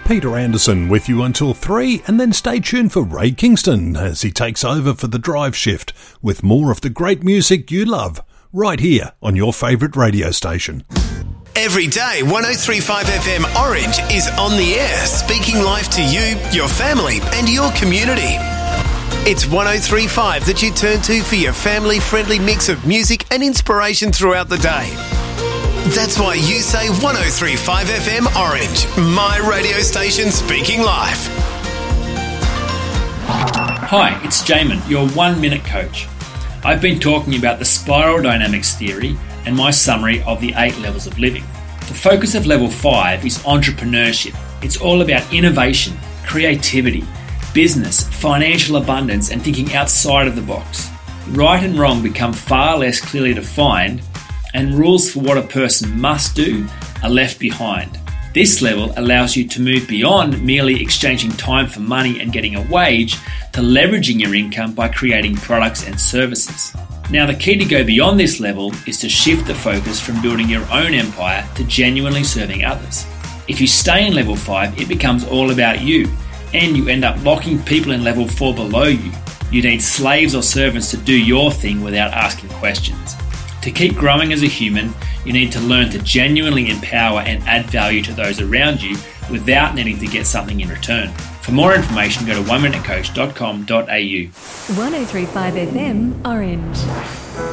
Peter Anderson with you until 3, and then stay tuned for Ray Kingston as he takes over for the drive shift with more of the great music you love right here on your favourite radio station. Every day, 103.5 FM Orange is on the air, speaking life to you, your family and your community. It's 103.5 that you turn to for your family-friendly mix of music and inspiration throughout the day. That's why you say 103.5 FM Orange, my radio station speaking life. Hi, it's Jamin, your 1 Minute Coach. I've been talking about the spiral dynamics theory and my summary of the 8 levels of living. The focus of level 5 is entrepreneurship. It's all about innovation, creativity, business, financial abundance, and thinking outside of the box. Right and wrong become far less clearly defined, and rules for what a person must do are left behind. This level allows you to move beyond merely exchanging time for money and getting a wage to leveraging your income by creating products and services. Now, the key to go beyond this level is to shift the focus from building your own empire to genuinely serving others. If you stay in level 5, it becomes all about you, and you end up locking people in level 4 below you. You need slaves or servants to do your thing without asking questions. To keep growing as a human, you need to learn to genuinely empower and add value to those around you without needing to get something in return. For more information, go to oneminutecoach.com.au. 103.5 FM Orange.